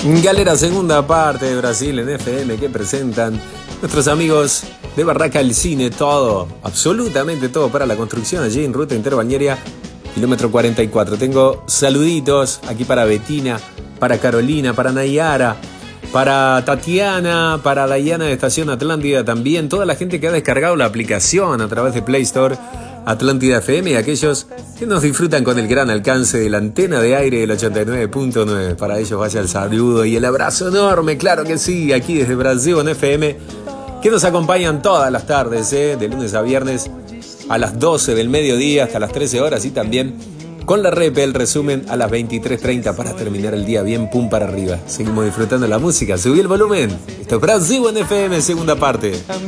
Galera, segunda parte de Brasil en FM que presentan nuestros amigos de Barraca del Cine. Todo, absolutamente todo para la construcción allí en Ruta Interbalnearia, kilómetro 44. Tengo saluditos aquí para Betina, para Carolina, para Nayara, para Tatiana, para Dayana de Estación Atlántida también. Toda la gente que ha descargado la aplicación a través de Play Store Atlántida FM y aquellos que nos disfrutan con el gran alcance de la antena de aire del 89.9. Para ellos vaya el saludo y el abrazo enorme, claro que sí, aquí desde Brasil en FM, que nos acompañan todas las tardes, de lunes a viernes a las 12 del mediodía hasta las 13 horas y también con la rep, el resumen a las 23:30 para terminar el día bien pum para arriba. Seguimos disfrutando la música, subí el volumen. Esto es Brasil en FM, segunda parte.